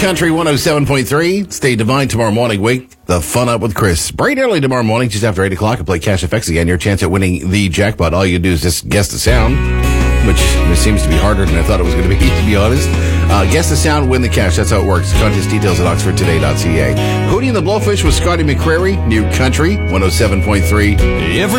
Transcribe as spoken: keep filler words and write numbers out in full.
Country one oh seven point three. Stay divine tomorrow morning. Wake the fun up with Chris. Bright early tomorrow morning, just after eight o'clock, and play Cash F X again. Your chance at winning the jackpot. All you do is just guess the sound, which seems to be harder than I thought it was going to be, to be honest. Uh, guess the sound, win the cash. That's how it works. Contest details at oxford today dot c a. Hootie and the Blowfish with Scotty McCrary. New Country one oh seven point three. Every